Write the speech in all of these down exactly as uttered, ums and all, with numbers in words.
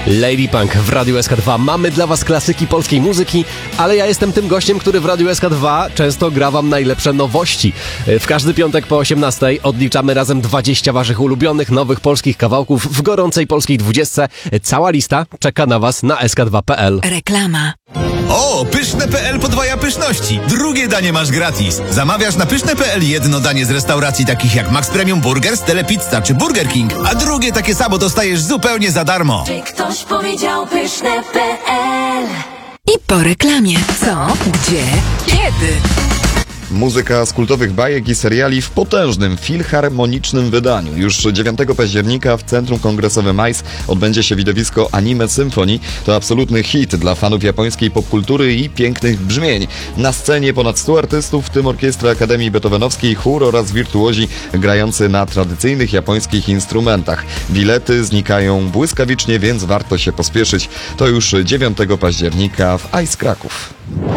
Lady Punk w Radiu S K dwa. Mamy dla was klasyki polskiej muzyki, ale ja jestem tym gościem, który w Radiu S K dwa często gra wam najlepsze nowości. W każdy piątek po osiemnastej odliczamy razem dwadzieścia waszych ulubionych nowych polskich kawałków w gorącej polskiej dwudziestce. Cała lista czeka na was na S K dwa kropka P L. Reklama. O, pyszne kropka P L podwaja pyszności. Drugie danie masz gratis. Zamawiasz na pyszne kropka P L jedno danie z restauracji takich jak Max Premium Burgers, Telepizza czy Burger King, a drugie takie samo dostajesz zupełnie za darmo. Czy ktoś powiedział pyszne kropka P L? I po reklamie. Co? Gdzie? Kiedy? Muzyka z kultowych bajek i seriali w potężnym, filharmonicznym wydaniu. Już dziewiątego października w Centrum Kongresowym M A I S odbędzie się widowisko Anime Symphony. To absolutny hit dla fanów japońskiej popkultury i pięknych brzmień. Na scenie ponad stu artystów, w tym Orkiestra Akademii Beethovenowskiej, chór oraz wirtuozi grający na tradycyjnych japońskich instrumentach. Bilety znikają błyskawicznie, więc warto się pospieszyć. To już dziewiątego października w A I S Kraków.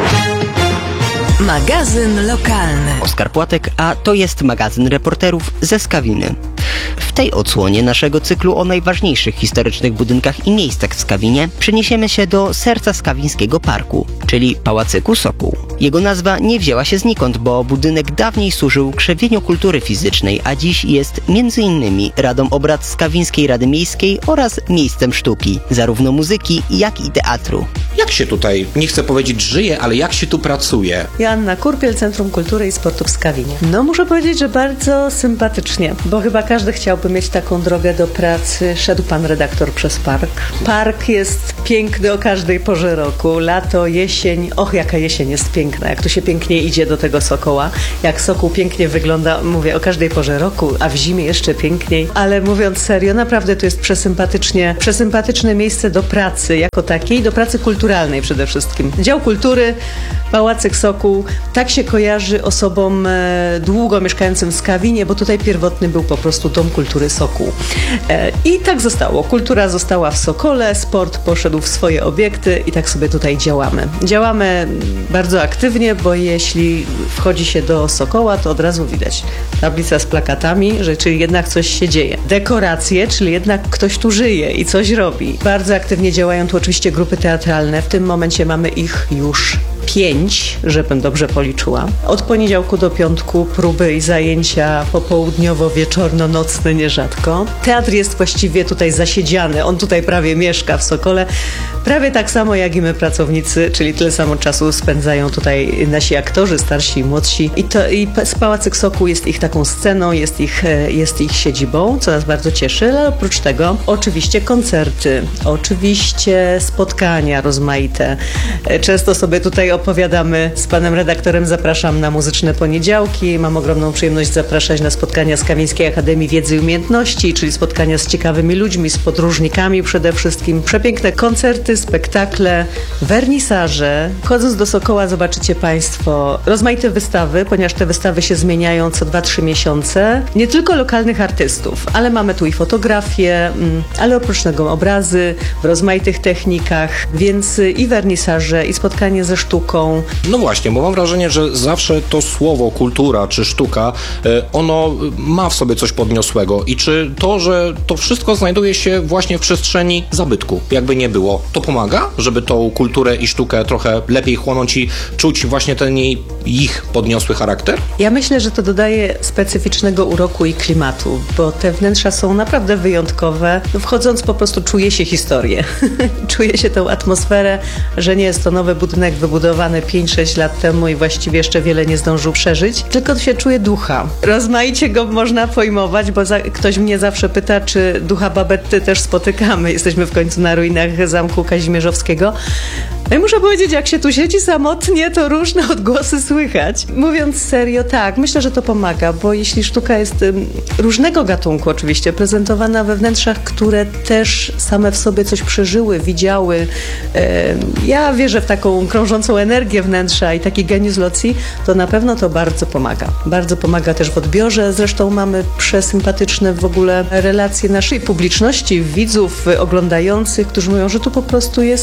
Magazyn lokalny. Oskar Płatek, a to jest magazyn reporterów ze Skawiny. W tej odsłonie naszego cyklu o najważniejszych historycznych budynkach i miejscach w Skawinie przeniesiemy się do serca Skawińskiego Parku, czyli Pałacyku Sokół. Jego nazwa nie wzięła się znikąd, bo budynek dawniej służył krzewieniu kultury fizycznej, a dziś jest między innymi radą obrad Skawińskiej Rady Miejskiej oraz miejscem sztuki, zarówno muzyki, jak i teatru. Jak się tutaj, nie chcę powiedzieć żyje, ale jak się tu pracuje? Joanna Kurpiel, Centrum Kultury i Sportu w Skawinie. No muszę powiedzieć, że bardzo sympatycznie, bo chyba każdy chciałby mieć taką drogę do pracy. Szedł pan redaktor przez park. Park jest piękny o każdej porze roku. Lato, jesień. Och, jaka jesień jest piękna. Jak tu się pięknie idzie do tego Sokoła. Jak Sokół pięknie wygląda, mówię, o każdej porze roku, a w zimie jeszcze piękniej. Ale mówiąc serio, naprawdę to jest przesympatycznie, przesympatyczne miejsce do pracy jako takiej, do pracy kulturalnej przede wszystkim. Dział Kultury, Pałacyk Sokół, tak się kojarzy osobom e, długo mieszkającym w Skawinie, bo tutaj pierwotny był po prostu Dom Kultury Sokół. E, I tak zostało. Kultura została w Sokole, sport poszedł w swoje obiekty i tak sobie tutaj działamy. Działamy bardzo aktywnie, bo jeśli wchodzi się do Sokoła, to od razu widać tablica z plakatami, że czyli jednak coś się dzieje. Dekoracje, czyli jednak ktoś tu żyje i coś robi. Bardzo aktywnie działają tu oczywiście grupy teatralne. W tym momencie mamy ich już pięć, żebym dobrze policzyła. Od poniedziałku do piątku próby i zajęcia popołudniowo-wieczorno-nocne nierzadko. Teatr jest właściwie tutaj zasiedziany. On tutaj prawie mieszka w Sokole. Prawie tak samo jak i my pracownicy, czyli tyle samo czasu spędzają tutaj nasi aktorzy, starsi i młodsi. I, to, i Pałacyk Sokół jest ich taką sceną, jest ich, jest ich siedzibą, co nas bardzo cieszy, ale oprócz tego oczywiście koncerty, oczywiście spotkania rozmaite. Często sobie tutaj opowiadamy z panem redaktorem, zapraszam na muzyczne poniedziałki. Mam ogromną przyjemność zapraszać na spotkania z Skawińskiej Akademii Wiedzy i Umiejętności, czyli spotkania z ciekawymi ludźmi, z podróżnikami przede wszystkim. Przepiękne koncerty, spektakle, wernisaże. Wchodząc do Sokoła zobaczycie państwo rozmaite wystawy, ponieważ te wystawy się zmieniają co dwa trzy miesiące. Nie tylko lokalnych artystów, ale mamy tu i fotografie, ale oprócz tego obrazy w rozmaitych technikach, więc i wernisaże, i spotkanie ze sztuką. No właśnie, bo mam wrażenie, że zawsze to słowo kultura czy sztuka, ono ma w sobie coś podniosłego i czy to, że to wszystko znajduje się właśnie w przestrzeni zabytku, jakby nie było, to pomaga, żeby tą kulturę i sztukę trochę lepiej chłonąć i czuć właśnie ten jej, ich podniosły charakter? Ja myślę, że to dodaje specyficznego uroku i klimatu, bo te wnętrza są naprawdę wyjątkowe. Wchodząc po prostu czuje się historię. Czuje się tą atmosferę, że nie jest to nowy budynek wybudowany pięć sześć lat temu i właściwie jeszcze wiele nie zdążył przeżyć, tylko się czuje ducha. Rozmaicie go można pojmować, bo za, ktoś mnie zawsze pyta, czy ducha Babetty też spotykamy. Jesteśmy w końcu na ruinach Zamku Kazimierzowskiego. No i muszę powiedzieć, jak się tu siedzi samotnie, to różne odgłosy słychać. Mówiąc serio, tak, myślę, że to pomaga, bo jeśli sztuka jest um, różnego gatunku oczywiście, prezentowana we wnętrzach, które też same w sobie coś przeżyły, widziały. E, ja wierzę w taką krążącą energię wnętrza i taki geniusz loci, to na pewno to bardzo pomaga. Bardzo pomaga też w odbiorze. Zresztą mamy przesympatyczne w ogóle relacje naszej publiczności, widzów, oglądających, którzy mówią, że tu po prostu jest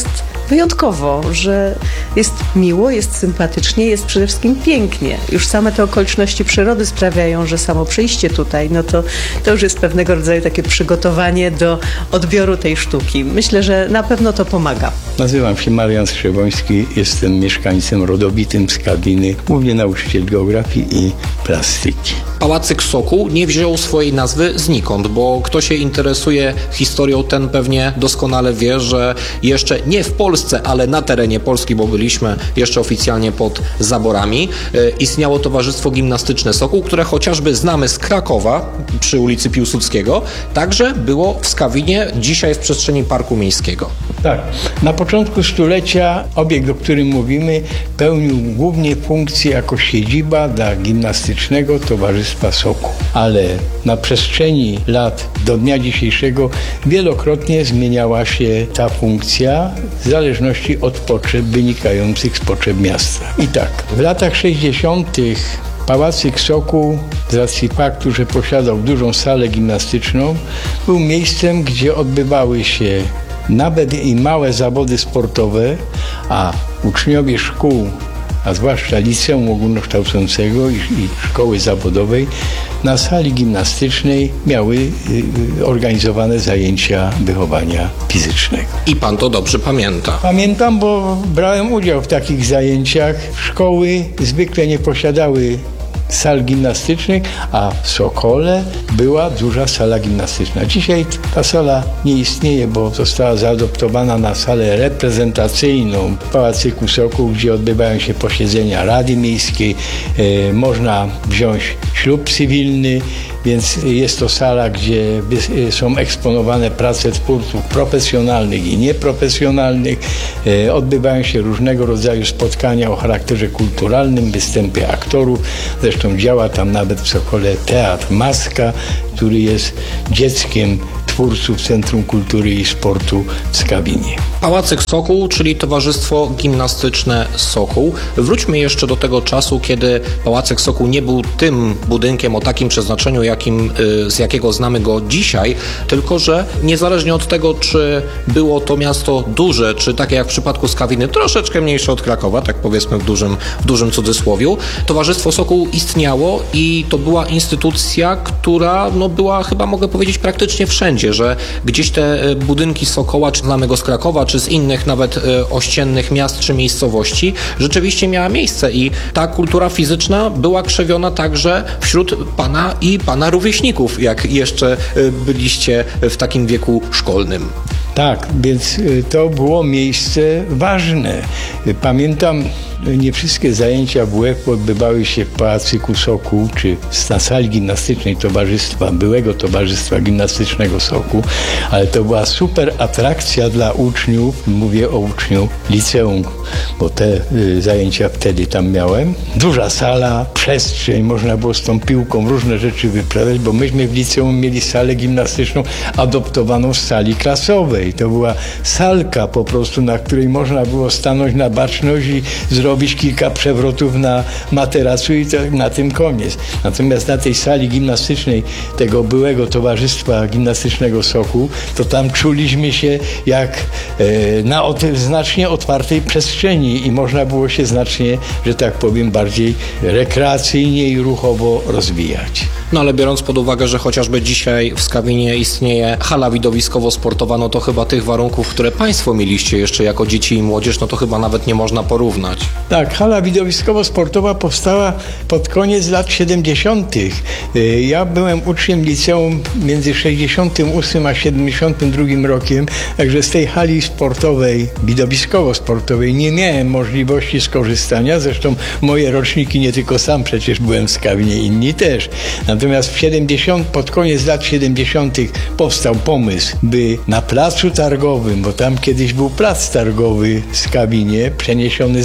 wyjątkowo, że jest miło, jest sympatycznie, jest przede wszystkim pięknie. Już same te okoliczności przyrody sprawiają, że samo przyjście tutaj, no to, to już jest pewnego rodzaju takie przygotowanie do odbioru tej sztuki. Myślę, że na pewno to pomaga. Nazywam się Marian Strzewoński, jestem mieszkańcem rodowitym z Kawiny, głównie nauczyciel geografii i plastyki. Pałacyk Sokół nie wziął swojej nazwy znikąd, bo kto się interesuje historią, ten pewnie doskonale wie, że jeszcze nie w Polsce, ale na terenie Polski, bo byliśmy jeszcze oficjalnie pod zaborami, e, istniało Towarzystwo Gimnastyczne Sokół, które chociażby znamy z Krakowa przy ulicy Piłsudskiego, także było w Skawinie, dzisiaj w przestrzeni Parku Miejskiego. Tak, na początku stulecia obiekt, o którym mówimy, pełnił głównie funkcję jako siedziba dla Gimnastycznego Towarzystwa Sokół, ale na przestrzeni lat do dnia dzisiejszego wielokrotnie zmieniała się ta funkcja w zależności od potrzeb wynikających z potrzeb miasta. I tak, w latach sześćdziesiątych Pałacyk Sokół, z racji faktu, że posiadał dużą salę gimnastyczną, był miejscem, gdzie odbywały się nawet i małe zawody sportowe, a uczniowie szkół, a zwłaszcza liceum ogólnokształcącego i, i szkoły zawodowej, na sali gimnastycznej miały y, organizowane zajęcia wychowania fizycznego. I pan to dobrze pamięta. Pamiętam, bo brałem udział w takich zajęciach. Szkoły zwykle nie posiadały sal gimnastycznych, a w Sokole była duża sala gimnastyczna. Dzisiaj ta sala nie istnieje, bo została zaadoptowana na salę reprezentacyjną w Pałacyku Sokół, gdzie odbywają się posiedzenia Rady Miejskiej. E, można wziąć ślub cywilny, więc jest to sala, gdzie są eksponowane prace twórców profesjonalnych i nieprofesjonalnych. E, odbywają się różnego rodzaju spotkania o charakterze kulturalnym, występy aktorów. Zresztą działa tam nawet w Sokole Teatr Maska, który jest dzieckiem twórców Centrum Kultury i Sportu w Skawinie. Pałacyk Sokół, czyli Towarzystwo Gimnastyczne Sokół. Wróćmy jeszcze do tego czasu, kiedy Pałacyk Sokół nie był tym budynkiem o takim przeznaczeniu, jakim, z jakiego znamy go dzisiaj, tylko że niezależnie od tego, czy było to miasto duże, czy takie jak w przypadku Skawiny, troszeczkę mniejsze od Krakowa, tak powiedzmy w dużym, w dużym cudzysłowiu, Towarzystwo Sokół istniało i to była instytucja, która no, była chyba, mogę powiedzieć, praktycznie wszędzie, że gdzieś te budynki Sokoła, czy znamy go z Krakowa, czy z innych nawet ościennych miast czy miejscowości, rzeczywiście miała miejsce i ta kultura fizyczna była krzewiona także wśród pana i pana rówieśników, jak jeszcze byliście w takim wieku szkolnym. Tak, więc to było miejsce ważne. Pamiętam, nie wszystkie zajęcia W WF odbywały się w Pałacyku Sokół, czy na sali gimnastycznej Towarzystwa, byłego Towarzystwa Gimnastycznego Sokół, ale to była super atrakcja dla uczniów, mówię o uczniów liceum, bo te y, zajęcia wtedy tam miałem. Duża sala, przestrzeń, można było z tą piłką różne rzeczy wyprawiać, bo myśmy w liceum mieli salę gimnastyczną adoptowaną z sali klasowej. To była salka po prostu, na której można było stanąć na baczność i zrobić kilka przewrotów na materacu i to, na tym koniec. Natomiast na tej sali gimnastycznej tego byłego Towarzystwa Gimnastycznego Sokół, to tam czuliśmy się jak e, na ot- znacznie otwartej przestrzeni i można było się znacznie, że tak powiem, bardziej rekreacyjnie i ruchowo rozwijać. No ale biorąc pod uwagę, że chociażby dzisiaj w Skawinie istnieje hala widowiskowo-sportowa, no to chyba tych warunków, które państwo mieliście jeszcze jako dzieci i młodzież, no to chyba nawet nie można porównać. Tak, hala widowiskowo-sportowa powstała pod koniec lat siedemdziesiątych. Ja byłem uczniem liceum między sześćdziesiątym ósmym a siedemdziesiątym drugim rokiem, także z tej hali sportowej, widowiskowo-sportowej nie miałem możliwości skorzystania. Zresztą moje roczniki, nie tylko sam przecież byłem w Skawinie, inni też. Natomiast w siedemdziesiątym, pod koniec lat siedemdziesiątych powstał pomysł, by na placu targowym, bo tam kiedyś był plac targowy w Skawinie, przeniesiony z rynku,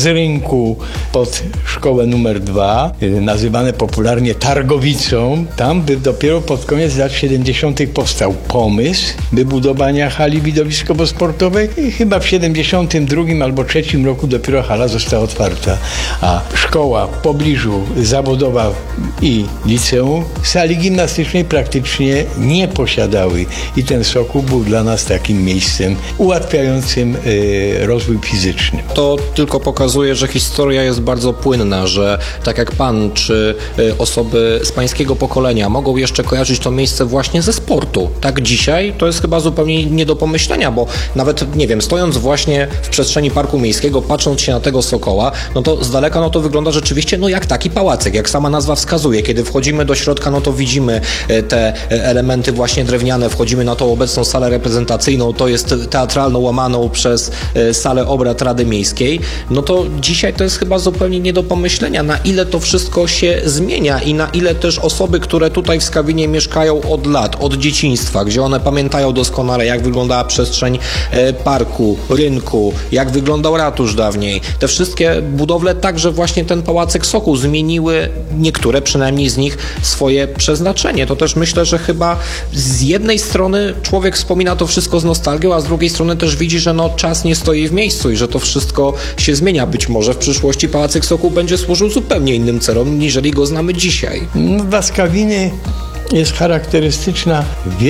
rynku pod szkołę numer dwa, nazywane popularnie Targowicą. Tam by dopiero pod koniec lat siedemdziesiątych powstał pomysł wybudowania hali widowiskowo-sportowej i chyba w siedemdziesiątym drugim albo trzecim roku dopiero hala została otwarta. A szkoła w pobliżu zawodowa i liceum sali gimnastycznej praktycznie nie posiadały i ten Sokół był dla nas takim miejscem ułatwiającym y, rozwój fizyczny. To tylko pokazuje, że historia jest bardzo płynna, że tak jak pan czy y, osoby z pańskiego pokolenia mogą jeszcze kojarzyć to miejsce właśnie ze sportu. Tak dzisiaj to jest chyba zupełnie nie do pomyślenia, bo nawet, nie wiem, stojąc właśnie w przestrzeni Parku Miejskiego, patrząc się na tego Sokoła, no to z daleka no to wygląda rzeczywiście no jak taki pałacek, jak sama nazwa wskazuje. Kiedy wchodzimy do środka, no to widzimy te elementy właśnie drewniane, wchodzimy na tą obecną salę reprezentacyjną, to jest teatralną łamaną przez salę obrad Rady Miejskiej, no to dzisiaj to jest chyba zupełnie nie do pomyślenia, na ile to wszystko się zmienia i na ile też osoby, które tutaj w Skawinie mieszkają od lat, od dzieciństwa, gdzie one pamiętają doskonale, jak wyglądała przestrzeń parku, rynku, jak wyglądał ratusz dawniej. Te wszystkie budowle, także właśnie ten Pałacek Sokół, zmieniły niektóre przynajmniej z nich swoje przeznaczenie. To też myślę, że chyba z jednej strony człowiek wspomina to wszystko z nostalgią, a z drugiej strony też widzi, że no czas nie stoi w miejscu i że to wszystko się zmienia. Być może w przyszłości Pałacek Sokół będzie służył zupełnie innym celom, niżeli go znamy dzisiaj. Dla Skawiny jest charakterystyczna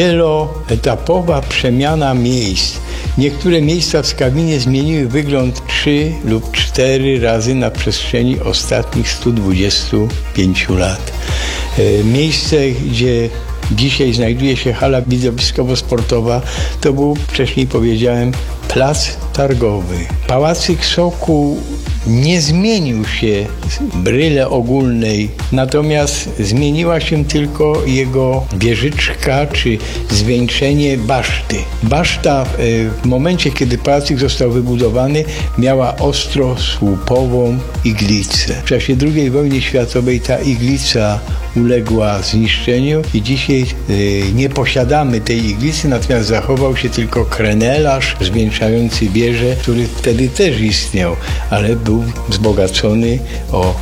wieloetapowa przemiana miejsc. Niektóre miejsca w Skawinie zmieniły wygląd trzy lub cztery razy na przestrzeni ostatnich stu dwudziestu pięciu lat. Miejsce, gdzie dzisiaj znajduje się hala widowiskowo-sportowa, to był, wcześniej powiedziałem, plac targowy. Pałacyk Sokół nie zmienił się w bryle ogólnej, natomiast zmieniła się tylko jego wieżyczka czy zwieńczenie baszty. Baszta w momencie, kiedy pałacyk został wybudowany, miała ostro-słupową iglicę. W czasie drugiej wojny światowej ta iglica uległa zniszczeniu i dzisiaj y, nie posiadamy tej iglicy, natomiast zachował się tylko krenelarz zwieńczający wieżę, który wtedy też istniał, ale był wzbogacony o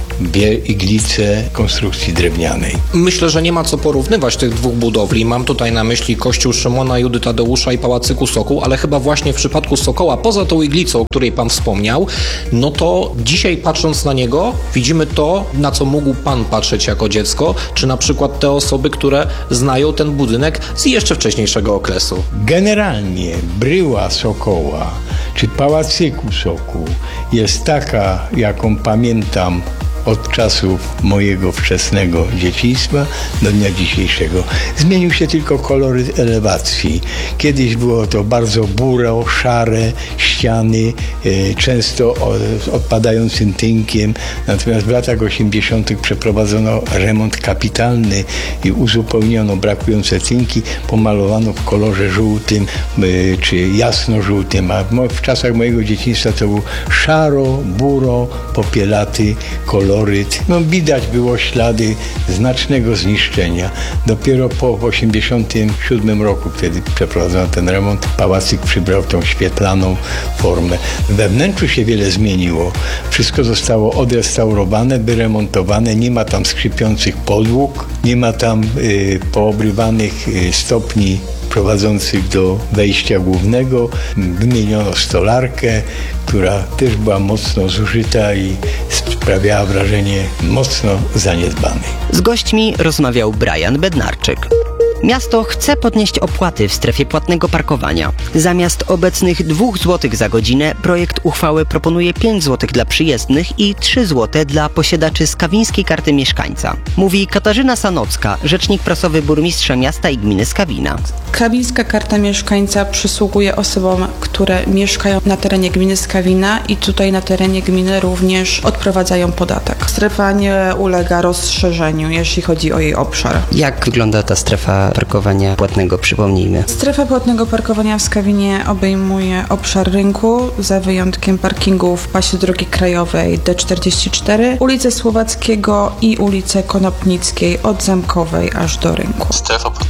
iglicę konstrukcji drewnianej. Myślę, że nie ma co porównywać tych dwóch budowli. Mam tutaj na myśli kościół Szymona Judy Tadeusza i Pałacyku Sokół, ale chyba właśnie w przypadku Sokoła, poza tą iglicą, o której pan wspomniał, no to dzisiaj patrząc na niego, widzimy to, na co mógł pan patrzeć jako dziecko, czy na przykład te osoby, które znają ten budynek z jeszcze wcześniejszego okresu. Generalnie bryła Sokoła, czy Pałacyku Sokół jest taka, jaką pamiętam od czasów mojego wczesnego dzieciństwa do dnia dzisiejszego. Zmienił się tylko koloryt elewacji. Kiedyś było to bardzo buro, szare ściany, e, często o, z odpadającym tynkiem. Natomiast w latach osiemdziesiątych przeprowadzono remont kapitalny i uzupełniono brakujące tynki, pomalowano w kolorze żółtym e, czy jasno-żółtym. A w, w czasach mojego dzieciństwa to był szaro, buro, popielaty kolor. No, widać było ślady znacznego zniszczenia. Dopiero po osiemdziesiątym siódmym roku, kiedy przeprowadzono ten remont, pałacyk przybrał tą świetlaną formę. We wnętrzu się wiele zmieniło. Wszystko zostało odrestaurowane, wyremontowane. Nie ma tam skrzypiących podłóg, nie ma tam y, poobrywanych y, stopni prowadzących do wejścia głównego. Wymieniono stolarkę, która też była mocno zużyta i sprawiała wrażenie mocno zaniedbanej. Z gośćmi rozmawiał Brian Bednarczyk. Miasto chce podnieść opłaty w strefie płatnego parkowania. Zamiast obecnych dwóch złotych za godzinę projekt uchwały proponuje pięć złotych dla przyjezdnych i trzy złote dla posiadaczy skawińskiej karty mieszkańca. Mówi Katarzyna Sanocka, rzecznik prasowy burmistrza miasta i gminy Skawina. Skawińska karta mieszkańca przysługuje osobom, które mieszkają na terenie gminy Skawina i tutaj na terenie gminy również odprowadzają podatek. Strefa nie ulega rozszerzeniu, jeśli chodzi o jej obszar. Jak wygląda ta strefa parkowania płatnego, przypomnijmy? Strefa płatnego parkowania w Skawinie obejmuje obszar rynku, za wyjątkiem parkingu w pasie drogi krajowej D czterdzieści cztery, ulicę Słowackiego i ulicę Konopnickiej od Zamkowej aż do rynku. Strefa płatnego parkowania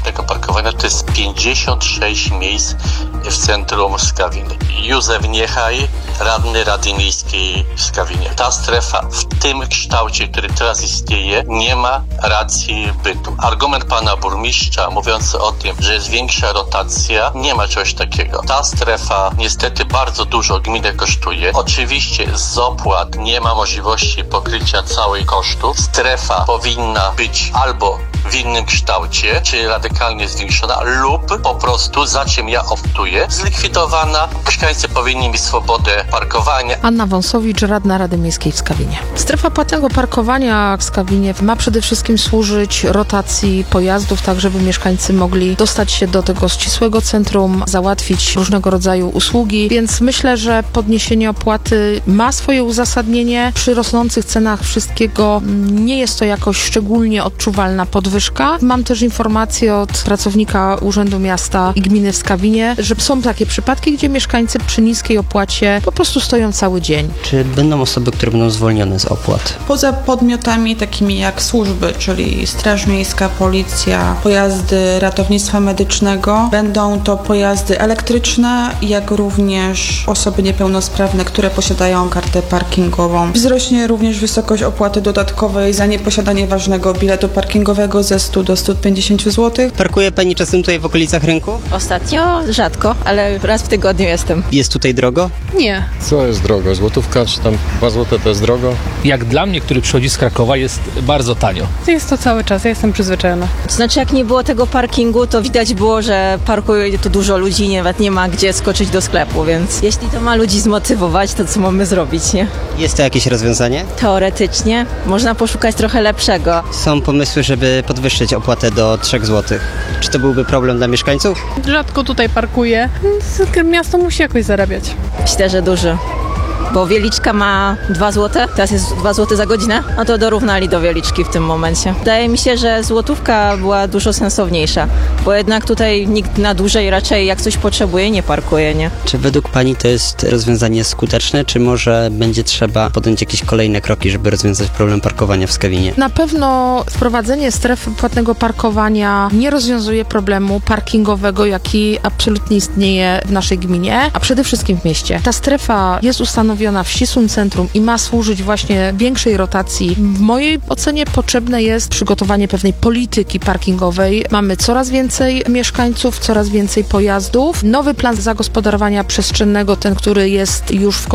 parkowania to jest pięćdziesiąt sześć miejsc w centrum Skawiny. Józef Niechaj, radny Rady Miejskiej w Skawinie. Ta strefa w tym kształcie, który teraz istnieje, nie ma racji bytu. Argument pana burmistrza mówiący o tym, że jest większa rotacja, nie ma czegoś takiego. Ta strefa niestety bardzo dużo gminę kosztuje. Oczywiście z opłat nie ma możliwości pokrycia całej kosztu. Strefa powinna być albo w innym kształcie, czyli radykalnie zwiększona, lub po prostu, za czym ja optuję, zlikwidowana. Mieszkańcy powinni mieć swobodę parkowania. Anna Wąsowicz, radna Rady Miejskiej w Skawinie. Strefa płatnego parkowania w Skawinie ma przede wszystkim służyć rotacji pojazdów, tak żeby mieszkańcy mogli dostać się do tego ścisłego centrum, załatwić różnego rodzaju usługi, więc myślę, że podniesienie opłaty ma swoje uzasadnienie. Przy rosnących cenach wszystkiego nie jest to jakoś szczególnie odczuwalna podwyżka. Mam też informację od pracownika Urzędu Miasta i Gminy w Skawinie, że są takie przypadki, gdzie mieszkańcy przy niskiej opłacie po prostu stoją cały dzień. Czy będą osoby, które będą zwolnione z opłat? Poza podmiotami takimi jak służby, czyli Straż Miejska, Policja, pojazdy ratownictwa medycznego, będą to pojazdy elektryczne, jak również osoby niepełnosprawne, które posiadają kartę parkingową. Wzrośnie również wysokość opłaty dodatkowej za nieposiadanie ważnego biletu parkingowego ze stu do stu pięćdziesięciu złotych. Parkuje pani czasem tutaj w okolicach rynku? Ostatnio rzadko, ale raz w tygodniu jestem. Jest tutaj drogo? Nie. Co jest drogo? Złotówka czy tam dwa złote to jest drogo? Jak dla mnie, który przychodzi z Krakowa, jest bardzo tanio. Jest to cały czas, ja jestem przyzwyczajona. To znaczy, jak nie było tego parkingu, to widać było, że parkuje tu dużo ludzi, nawet nie ma gdzie skoczyć do sklepu, więc jeśli to ma ludzi zmotywować, to co mamy zrobić, nie? Jest to jakieś rozwiązanie? Teoretycznie. Można poszukać trochę lepszego. Są pomysły, żeby podwyższyć opłatę do trzech złotych. Czy to byłby problem dla mieszkańców? Rzadko tutaj parkuję. Miasto musi jakoś zarabiać. Myślę, że duży. Bo Wieliczka ma dwa złote, teraz jest dwa złote za godzinę, no to dorównali do Wieliczki w tym momencie. Wydaje mi się, że złotówka była dużo sensowniejsza, bo jednak tutaj nikt na dłużej raczej jak coś potrzebuje, nie parkuje, nie? Czy według pani to jest rozwiązanie skuteczne, czy może będzie trzeba podjąć jakieś kolejne kroki, żeby rozwiązać problem parkowania w Skawinie? Na pewno wprowadzenie strefy płatnego parkowania nie rozwiązuje problemu parkingowego, jaki absolutnie istnieje w naszej gminie, a przede wszystkim w mieście. Ta strefa jest ustanowiona w ścisłym centrum i ma służyć właśnie większej rotacji. W mojej ocenie potrzebne jest przygotowanie pewnej polityki parkingowej. Mamy coraz więcej mieszkańców, coraz więcej pojazdów. Nowy plan zagospodarowania przestrzennego, ten, który jest już w